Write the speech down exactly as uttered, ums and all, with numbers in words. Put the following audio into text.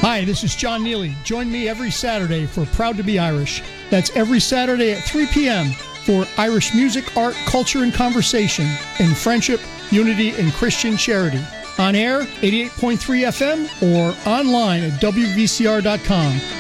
Hi, this is John Neely. Join me every Saturday for Proud to be Irish. That's every Saturday at three p.m. for Irish music, art, culture, and conversation in friendship, unity, and Christian charity. On air, eighty-eight point three F M, or online at W V C R dot com.